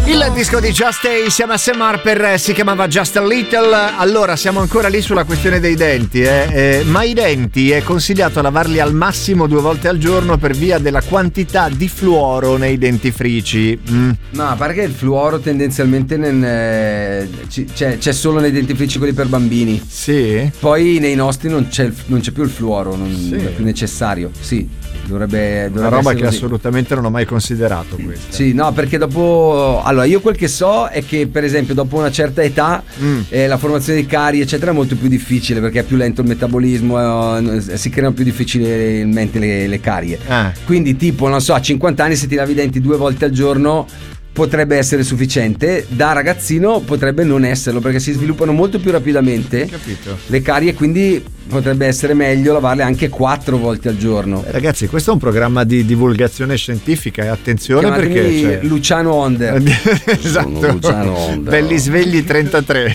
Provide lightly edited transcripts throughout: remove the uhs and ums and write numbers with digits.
Il disco di Just Ace, siamo a Sam Harper, si chiamava Just a Little. Allora, siamo ancora lì sulla questione dei denti, ma i denti è consigliato lavarli al massimo 2 volte al giorno per via della quantità di fluoro nei dentifrici. No, a parte che il fluoro tendenzialmente c'è solo nei dentifrici quelli per bambini. Sì? Poi nei nostri non c'è più il fluoro, non è più necessario. Sì, dovrebbe una roba che così. Assolutamente non ho mai considerato questa. Sì, no, perché dopo, allora io quel che so è che per esempio dopo una certa età la formazione di carie eccetera è molto più difficile, perché è più lento il metabolismo, si creano più difficilmente le carie. Quindi tipo, non so, a 50 anni se ti lavi i denti 2 volte al giorno potrebbe essere sufficiente. Da ragazzino potrebbe non esserlo, perché si sviluppano molto più rapidamente le carie, quindi potrebbe essere meglio lavarle anche 4 volte al giorno. Ragazzi, questo è un programma di divulgazione scientifica, e attenzione. Chiamatemi perché Luciano Onder. Esatto. Luciano Onder. Belli svegli 33.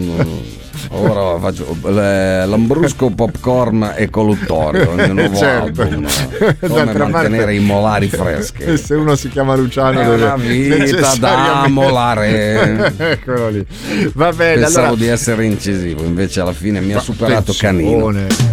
Ora faccio lambrusco, popcorn e colluttorio, il mio nuovo album, come mantenere i molari freschi. E se uno si chiama Luciano è una vita da molare. Eccolo lì. Va bene. Pensavo allora, di essere incisivo, invece alla fine mi ha superato Canino.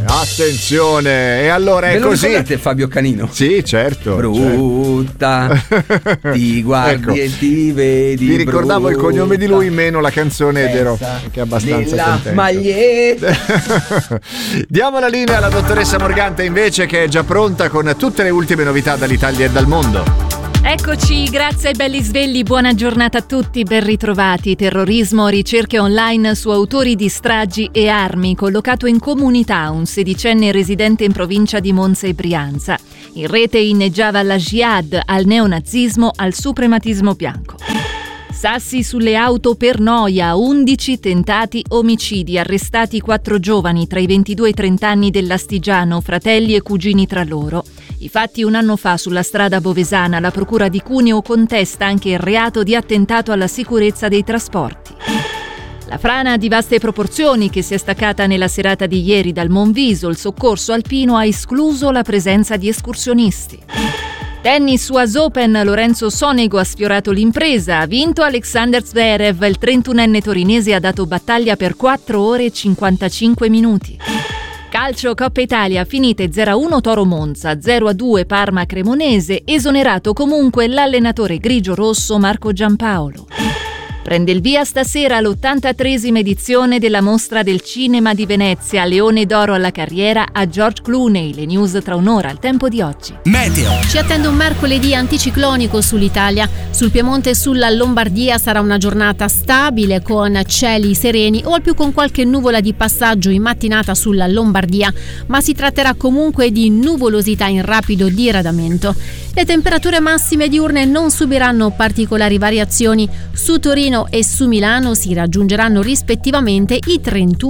Attenzione. E allora è così. Ricordate Fabio Canino? Sì, certo. Brutta, ti guardi e ti vedi. Vi ricordavo brutta, il cognome di lui, meno la canzone, ed ero anche abbastanza contento. Maglietta. Diamo la linea alla dottoressa Morgante invece, che è già pronta con tutte le ultime novità dall'Italia e dal mondo. Eccoci, grazie ai belli svegli, buona giornata a tutti, ben ritrovati. Terrorismo, ricerche online su autori di stragi e armi, collocato in comunità un 16enne residente in provincia di Monza e Brianza. In rete inneggiava alla jihad, al neonazismo, al suprematismo bianco. Sassi sulle auto per noia, 11 tentati omicidi, arrestati 4 giovani tra i 22 e i 30 anni dell'Astigiano, fratelli e cugini tra loro. I fatti un anno fa sulla strada bovesana, la procura di Cuneo contesta anche il reato di attentato alla sicurezza dei trasporti. La frana di vaste proporzioni che si è staccata nella serata di ieri dal Monviso, il soccorso alpino ha escluso la presenza di escursionisti. Tennis US Open, Lorenzo Sonego ha sfiorato l'impresa, ha vinto Alexander Zverev, il 31enne torinese ha dato battaglia per 4 ore e 55 minuti. Calcio Coppa Italia, finite 0-1 Toro Monza, 0-2 Parma Cremonese, esonerato comunque l'allenatore grigio-rosso Marco Giampaolo. Prende il via stasera l'83esima edizione della Mostra del Cinema di Venezia, Leone d'Oro alla carriera a George Clooney. Le news tra un'ora, al tempo di oggi. Meteo. Ci attende un mercoledì anticiclonico sull'Italia. Sul Piemonte e sulla Lombardia sarà una giornata stabile con cieli sereni o al più con qualche nuvola di passaggio in mattinata sulla Lombardia, ma si tratterà comunque di nuvolosità in rapido diradamento. Le temperature massime diurne non subiranno particolari variazioni. Su Torino e su Milano si raggiungeranno rispettivamente i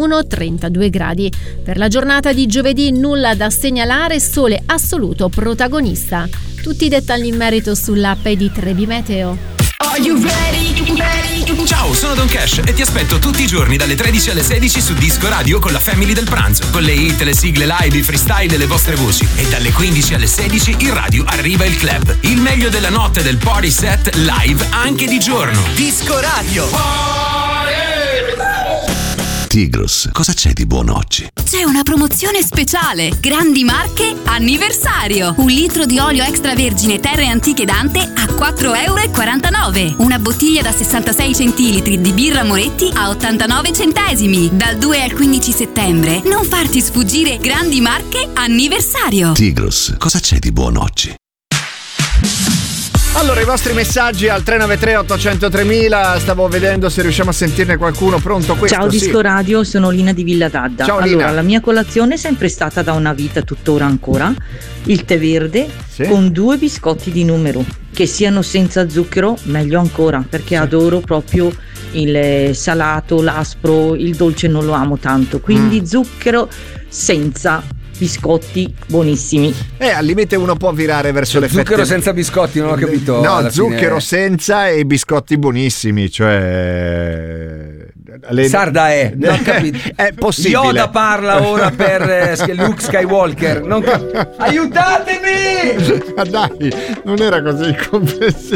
31-32 gradi. Per la giornata di giovedì nulla da segnalare, sole assoluto protagonista. Tutti i dettagli in merito sull'app di Trebi Meteo. Are you ready? Ciao, sono Don Cash e ti aspetto tutti i giorni dalle 13 alle 16 su Disco Radio con la Family del Pranzo, con le hit, le sigle live, i freestyle e le vostre voci. E dalle 15 alle 16 in radio arriva il club, il meglio della notte del party set live anche di giorno. Disco Radio. Tigros, cosa c'è di buono oggi? C'è una promozione speciale, Grandi Marche anniversario. 1 litro di olio extravergine Terre Antiche Dante a 4,49 €. Una bottiglia da 66 centilitri di birra Moretti a 89 centesimi. Dal 2 al 15 settembre. Non farti sfuggire Grandi Marche anniversario. Tigros, cosa c'è di buono oggi? Allora, i vostri messaggi al 393 800 3000. Stavo vedendo se riusciamo a sentirne qualcuno. Pronto? Questo, ciao Disco Radio, sono Lina di Villa d'Adda. Ciao, allora, Lina. la mia colazione è sempre stata da una vita, tuttora ancora, il tè verde con 2 biscotti di numero, che siano senza zucchero, meglio ancora, perché adoro proprio il salato, l'aspro, il dolce non lo amo tanto, quindi zucchero senza biscotti buonissimi. Al limite uno può virare verso l'effetto zucchero senza biscotti, non ho capito. No, zucchero senza e biscotti buonissimi, cioè Sarda è, non ho capito. È possibile. Yoda parla ora per Luke Skywalker. Aiutatemi! Ma dai, non era così complessivo.